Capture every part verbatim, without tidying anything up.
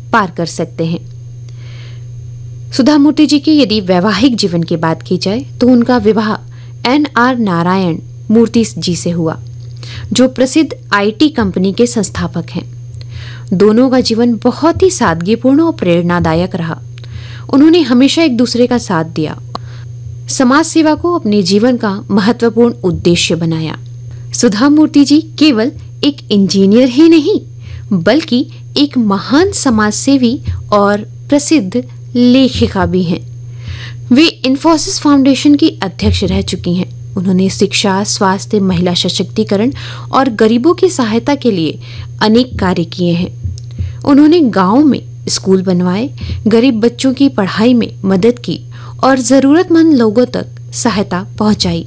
पार कर सकते हैं। सुधा मूर्ति जी के यदि वैवाहिक जीवन की बात की जाए तो उनका विवाह एन आर नारायण मूर्ति जी से हुआ, जो प्रसिद्ध आईटी कंपनी के संस्थापक हैं। दोनों का जीवन बहुत ही सादगीपूर्ण और प्रेरणादायक रहा। उन्होंने हमेशा एक दूसरे का साथ दिया, समाज सेवा को अपने जीवन का महत्वपूर्ण उद्देश्य बनाया। सुधा मूर्ति जी केवल एक इंजीनियर ही नहीं बल्कि एक महान समाजसेवी और प्रसिद्ध लेखिका भी हैं। वे इन्फोसिस फाउंडेशन की अध्यक्ष रह चुकी हैं। उन्होंने शिक्षा, स्वास्थ्य, महिला सशक्तिकरण और गरीबों की सहायता के लिए अनेक कार्य किए हैं। उन्होंने गांव में स्कूल बनवाए, गरीब बच्चों की पढ़ाई में मदद की और जरूरतमंद लोगों तक सहायता पहुंचाई।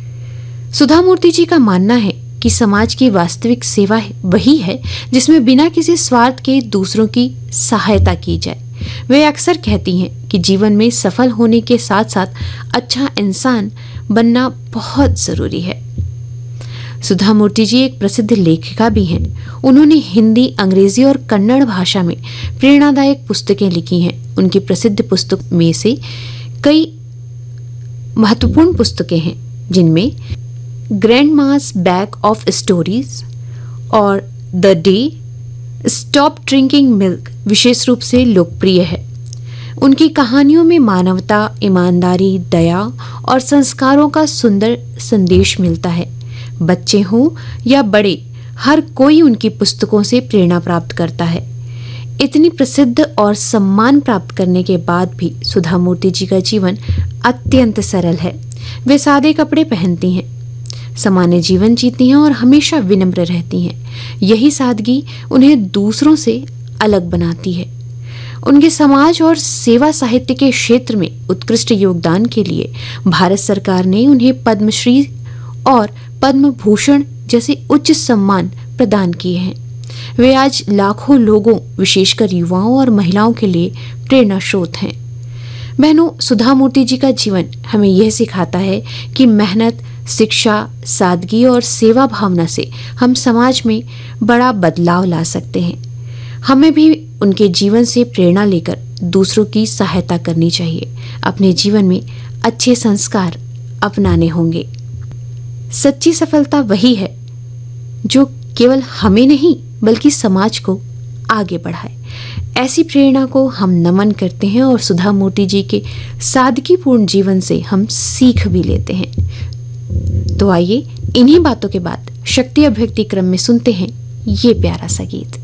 सुधा मूर्ति जी का मानना है कि समाज की वास्तविक सेवा वही है जिसमें बिना किसी स्वार्थ के दूसरों की सहायता की जाए। वे अक्सर कहती हैं कि जीवन में सफल होने के साथ साथ अच्छा इंसान बनना बहुत जरूरी है। सुधा मूर्ति जी एक प्रसिद्ध लेखिका भी हैं। उन्होंने हिंदी, अंग्रेजी और कन्नड़ भाषा में प्रेरणादायक पुस्तकें लिखी हैं। उनकी प्रसिद्ध पुस्तक में से कई महत्वपूर्ण पुस्तकें हैं, जिनमें grand mass bag of stories और the day stop drinking milk विशेष रूप से लोकप्रिय है। उनकी कहानियों में मानवता, ईमानदारी, दया और संस्कारों का सुंदर संदेश मिलता है। बच्चे हों या बड़े, हर कोई उनकी पुस्तकों से प्रेरणा प्राप्त करता है। इतनी प्रसिद्ध और सम्मान प्राप्त करने के बाद भी सुधा मूर्ति जी का जीवन अत्यंत सरल है। वे सादे कपड़े पहनती हैं, सामान्य जीवन जीती हैं और हमेशा विनम्र रहती हैं। यही सादगी उन्हें दूसरों से अलग बनाती है। उनके समाज और सेवा साहित्य के क्षेत्र में उत्कृष्ट योगदान के लिए भारत सरकार ने उन्हें पद्मश्री और पद्म भूषण जैसे उच्च सम्मान प्रदान किए हैं। वे आज लाखों लोगों, विशेषकर युवाओं और महिलाओं के लिए प्रेरणा स्रोत हैं। बहनों, सुधा मूर्ति जी का जीवन हमें यह सिखाता है कि मेहनत, शिक्षा, सादगी और सेवा भावना से हम समाज में बड़ा बदलाव ला सकते हैं। हमें भी उनके जीवन से प्रेरणा लेकर दूसरों की सहायता करनी चाहिए। अपने जीवन में अच्छे संस्कार अपनाने होंगे। सच्ची सफलता वही है जो केवल हमें नहीं बल्कि समाज को आगे बढ़ाए। ऐसी प्रेरणा को हम नमन करते हैं और सुधा मूर्ति जी के सादगीपूर्ण जीवन से हम सीख भी लेते हैं। तो आइए इन्हीं बातों के बाद शक्ति अभिव्यक्ति क्रम में सुनते हैं ये प्यारा सा गीत।